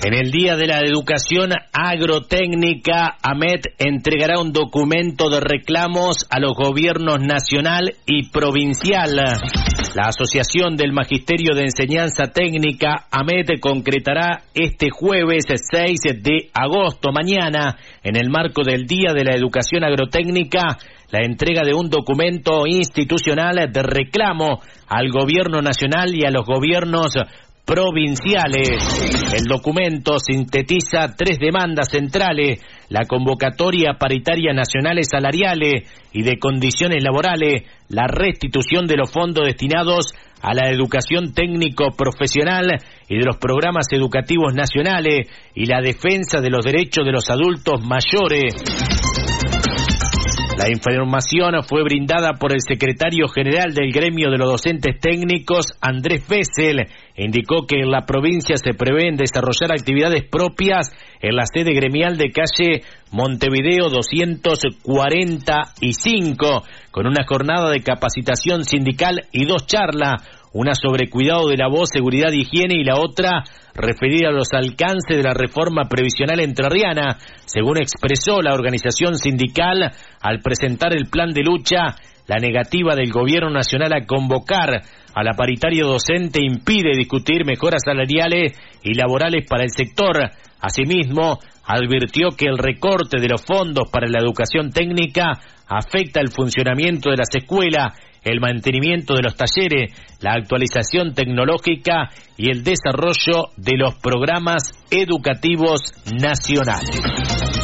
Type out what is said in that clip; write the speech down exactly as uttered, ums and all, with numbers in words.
En el Día de la Educación Agrotécnica, AMET entregará un documento de reclamos a los gobiernos nacional y provincial. La Asociación del Magisterio de Enseñanza Técnica, AMET, concretará este jueves seis de agosto, mañana, en el marco del Día de la Educación Agrotécnica, la entrega de un documento institucional de reclamo al gobierno nacional y a los gobiernos provinciales. El documento sintetiza tres demandas centrales: la convocatoria paritaria nacionales salariales y de condiciones laborales, la restitución de los fondos destinados a la educación técnico-profesional y de los programas educativos nacionales, y la defensa de los derechos de los adultos mayores. La información fue brindada por el secretario general del Gremio de los Docentes Técnicos, Andrés Fessel. Indicó que en la provincia se prevén desarrollar actividades propias en la sede gremial de calle Montevideo doscientos cuarenta y cinco, con una jornada de capacitación sindical y dos charlas, una sobre cuidado de la voz, seguridad y higiene, y la otra referida a los alcances de la reforma previsional entrerriana, según expresó la organización sindical al presentar el plan de lucha. La negativa del gobierno nacional a convocar a la paritaria docente impide discutir mejoras salariales y laborales para el sector. Asimismo, advirtió que el recorte de los fondos para la educación técnica afecta el funcionamiento de las escuelas, el mantenimiento de los talleres, la actualización tecnológica y el desarrollo de los programas educativos nacionales.